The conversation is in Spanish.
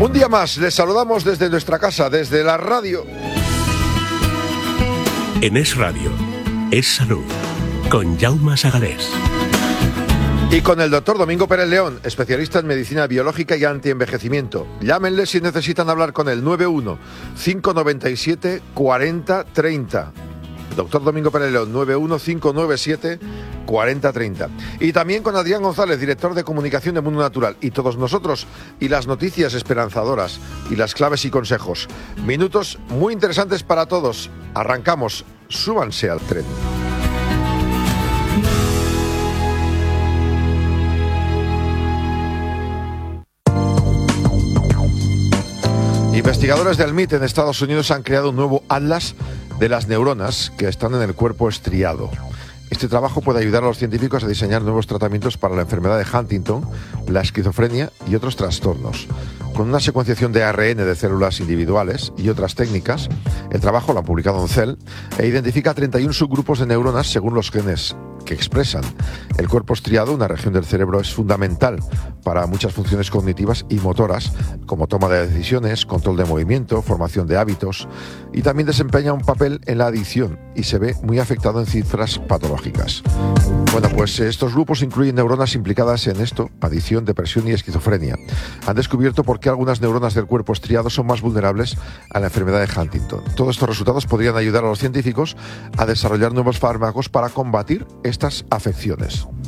Un día más, les saludamos desde nuestra casa, desde la radio. En Es Radio, Es Salud, con Jaume Sagalés. Y con el doctor Domingo Pérez León, especialista en medicina biológica y antienvejecimiento. Llámenle si necesitan hablar con él, 91-597-4030. Doctor Domingo Pérez León, 91-597-4030. Y también con Adrián González, director de comunicación de Mundo Natural. Y todos nosotros, y las noticias esperanzadoras, y las claves y consejos. Minutos muy interesantes para todos. Arrancamos, súbanse al tren. Investigadores del MIT en Estados Unidos han creado un nuevo atlas de las neuronas que están en el cuerpo estriado. Este trabajo puede ayudar a los científicos a diseñar nuevos tratamientos para la enfermedad de Huntington, la esquizofrenia y otros trastornos. Con una secuenciación de ARN de células individuales y otras técnicas, el trabajo lo han publicado en Cell e identifica 31 subgrupos de neuronas según los genes que expresan. El cuerpo estriado, una región del cerebro, es fundamental para muchas funciones cognitivas y motoras, como toma de decisiones, control de movimiento, formación de hábitos, y también desempeña un papel en la adicción y se ve muy afectado en cifras patológicas. Bueno, pues estos grupos incluyen neuronas implicadas en esto, adicción, depresión y esquizofrenia. Han descubierto por qué algunas neuronas del cuerpo estriado son más vulnerables a la enfermedad de Huntington. Todos estos resultados podrían ayudar a los científicos a desarrollar nuevos fármacos para combatir estas afecciones.